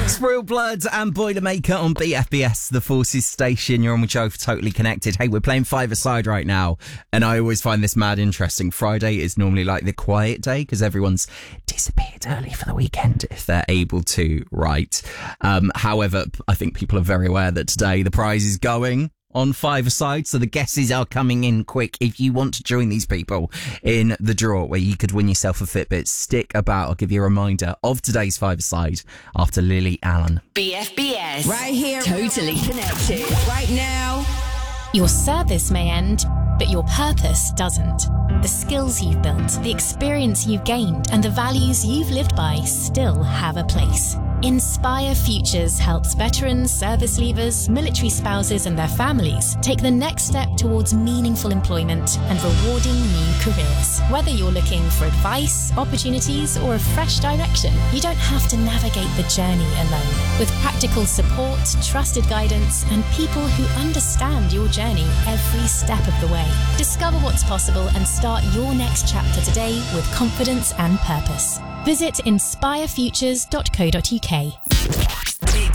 Real Blood and Boilermaker on BFBS, the Forces Station. You're on with Joe for Totally Connected. Hey, we're playing five-a-side right now, and I always find this mad interesting. Friday is normally like the quiet day because everyone's disappeared early for the weekend if they're able to, right? However, I think people are very aware that today the prize is going on five-a-side, so the guesses are coming in quick. If you want to join these people in the draw where you could win yourself a Fitbit, stick about. I'll give you a reminder of today's five-a-side after Lily Allen. BFBS. Right here. Totally Connected. Right now. Your service may end, but your purpose doesn't. The skills you've built, the experience you've gained, and the values you've lived by still have a place. Inspire Futures helps veterans, service leavers, military spouses and their families take the next step towards meaningful employment and rewarding new careers. Whether you're looking for advice, opportunities or a fresh direction, you don't have to navigate the journey alone. With practical support, trusted guidance and people who understand your journey every step of the way. Discover what's possible and start your next chapter today with confidence and purpose. Visit inspirefutures.co.uk.